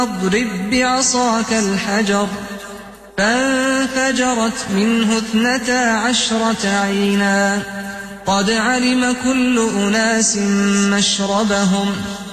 واضرب بعصاك الحجر فانفجرت منه 12 عينا قد علم كل أناس مشربهم